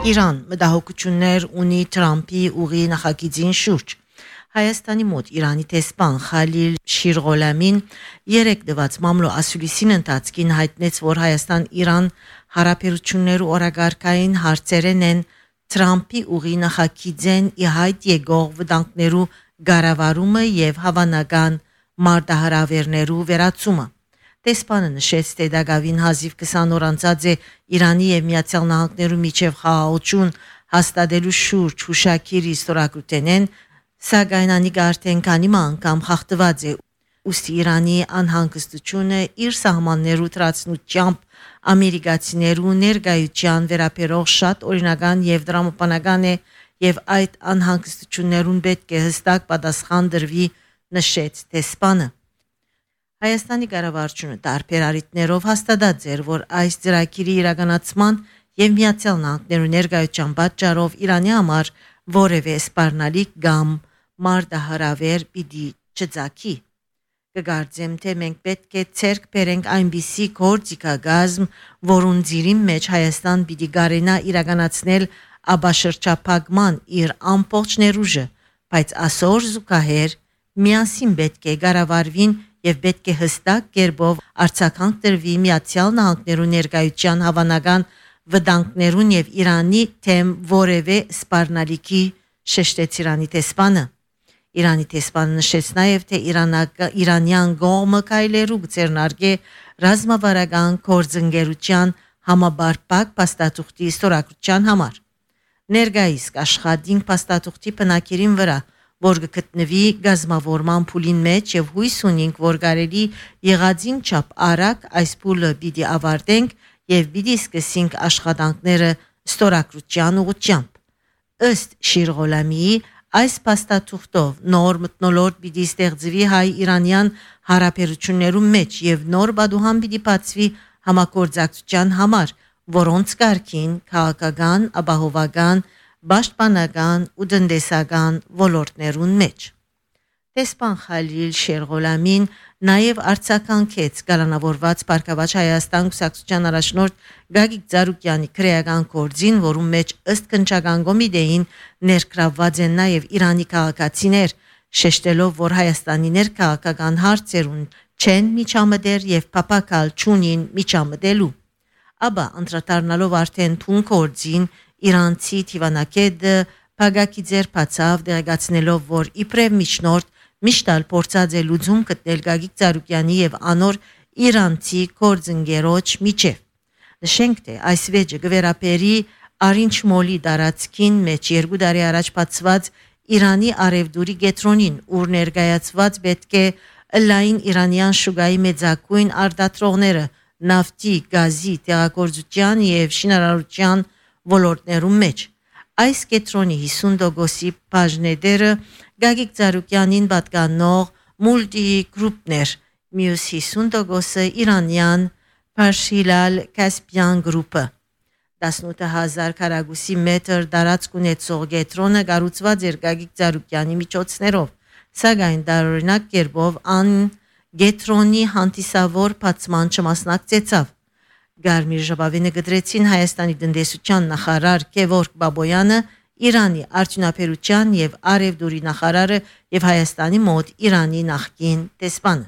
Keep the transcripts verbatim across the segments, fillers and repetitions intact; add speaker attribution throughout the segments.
Speaker 1: Իրան մտահոգություններ ունի Թրամփի ուղի նախագիծին շուրջ։ Հայաստանի մոտ Իրանի տեսփան Խալիլ Շիրղոլամին երեք դված մամլո ասուլիսին ընթացքին հայտնեց, որ Հայաստան-Իրան հարաբերություններու օրագարկային հարցերեն են Թրամփի ուղի նախագիծեն ի հայտ եկող վտանգներու գարավարումը եւ հավանական մարտահրավերներու վերացումը։ Տեսփանը նշեց, թե դակավին հազիվ քսան օր անցած է Իրանի եւ Միացյալ Նահանգներու միջև խաղաղություն հաստատելու շուրջ հուշակիրի ստորագրութենեն, սակայն անիկա արդեն քանի անգամ խախտված է, ուստի Իրանի անհանգստությունը իր սահմաններու թրացնությամբ ամերիկացիներու ներկայության վերաբերող շատ օրինական եւ դրամապանական է եւ այդ անհանգստություններուն պետք է հստակ պատասխան դրվի, նշեց տեսփանը։ Հայաստանի կառավարությունը տարբեր առիթներով հաստատած էր, որ այս ծրագիրի իրականացման եւ Միացյալ Նահանգներու ներկայության պատճառով Իրանի համար որևէ սպառնալիք կամ մարտահրավեր պիտի չծագի։ Կգարձեմ, թե մենք պետք է ցերկ բերենք այնպիսի գործիքագազմ, որուն ծիրի մեջ Հայաստան պիտի գարենա իրականացնել աբաշրջափակման իր ամբողջ ներուժը, բայց ասոր զուգահեռ միասին պետք է կառավարվին եւ պետք է հստակ կերպով արձագանք տրվի Միացյալ Նահանգներու ներկայության հավանական վտանգներուն եւ Իրանի թեմ որևէ սպառնալիքի, շեշտեց Իրանի տեսփանը։ Իրանի տեսփանը նշեց նաեւ, թե Իրանյան կողմը քայլերու գծերնարգե ռազմավարական գործընկերության համաբարփակ փաստաթուղթի ստորագրության համար։ Ներկայիս աշխատին փաստաթուղթի բնակիրին վրա, որ գտնվի գազմավորման փուլին մեջ եւ հույս ունենք, որ կարելի եղածին չափ արագ այս փուլը պիտի ավարտենք եւ պիտի սկսենք աշխատանքները ստորագրության ուղղությամբ։ Ըստ Շիրղոլամիի, այս փաստաթուղթով նոր մթնոլորտ պիտի ստեղծվի հայ-իրանյան հարաբերություններու մեջ եւ նոր բադուհան պիտի բացվի համագործակցության համար, որոնց կարգին քաղաքական, ապահովական, պաշտպանական ու տնտեսական ոլորտներուն մեջ։ Տեսփան Խալիլ Շիրղոլամին նաև արձագանքեց կալանավորված Պարկավաճ Հայաստան կուսակցության առաջնորդ Գագիկ Ծառուկյանի քրեական գործին, որում մեջ ըստ քննչական կոմիտեին ներգրավված են նաև Իրանի քաղաքացիներ, շեշտելով, որ Հայաստանի ներքաղաքական հարցերուն չեն միջամտել եւ փապակալ չունին միջամտելու։ Աբա անդրադառնալով արդեն թուն գործին, Իրանցի թիվանակետը Փագակի ձեր բացավ, դեղեկացնելով, որ իբրև միջնորդ միշտալ փորձած է լուծում գտնել Գագիկ Ծառուկյանի եւ անոր իրանցի գործընկերոջ միջև։ Նշենք, թե այս վեճը գվերապերի Արինչ մոլի դարածքին մեջ երկու տարի առաջ բացված Իրանի արևդուրի գետրոնին, ուր ներկայացված պետք է լայն իրանյան շուգայի մեծակույն արտադրողները նավթի, գազի, տեղագործության եւ շինարարության ոլորտներում մեջ։ Այս կետրոնի հիսուն տոկոսի բաժնետերը Գագիկ Ծառուկյանին պատկանող մուլտի գրուպներ, մյուս հիսուն տոկոսը իրանյան Փարշիլալ Կասպյան գրուպը։ տասնութ հազար քառակուսի մետր տարածք ունեցող կետրոնը կառուցված էր Գագիկ Ծառուկյանի միջոցներով, սակայն տարօրինակ կերպով ան կետրոնի հանդիսավոր բացման չմասնակցեցավ։ Գարմիր ժապավենը գդրեցին Հայաստանի տնտեսության նախարար Գևորգ Բաբոյանը, Իրանի արդյունաբերության եւ արևդուրի նախարարը եւ Հայաստանի մոտ Իրանի նախկին տեսփանը։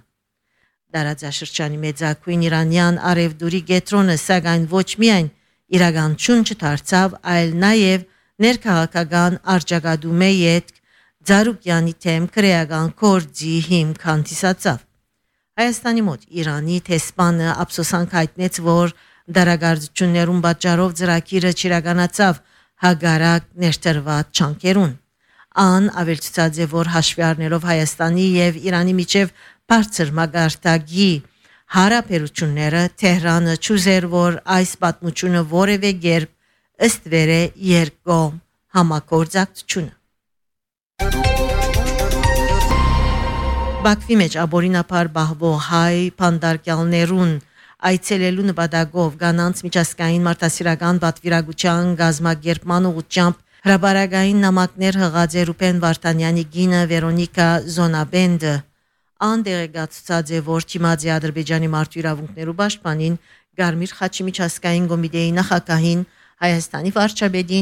Speaker 1: Տարածաշրջանի մեծակույն իրանյան արևդուրի կետրոնը սակայն ոչ միայն իրականություն չդարձավ, այլ նաեւ ներքաղաքական արժակադում է յետք Ծառուկյանի թեմ քրեական գործի հիմք հանդիսացավ։ Հայաստանի մոտ Իրանի տեսփանը ափսոսանք հայտնեց, որ դարագարձություններուն պատճառով ծրագիրը չիրականացավ հագարակ ներդրված չանկերուն։ Ան ավելցուցած է, որ հաշվի առնելով Հայաստանի եւ Իրանի միջև բարձր մագարտագի հարաբերությունները, Թեհրանը չուզեր, որ այս պատմությունը որևէ կերպ ըստ վեր է երկկողմ համագործակցությունը։ Բաքվի մեջ աբորինապար բահվող հայ փանդարկյալներուն այցելելու նպատակով կանանց միջազգային մարդասիրական պատվիրակության գազագերբման ուղղությամբ հրաբարակային նամակներ հղած է Ռուբեն Վարդանյանի գինը Վերոնիկա Զոնաբենդը։ Ան դեղեկացած է, որ Թիմադի Ադրբեջանի մարդու իրավունքներու պաշտպանին Գարմիր Խաչի միջազգային կոմիտեի նախագահին Հայաստանի վարչապետին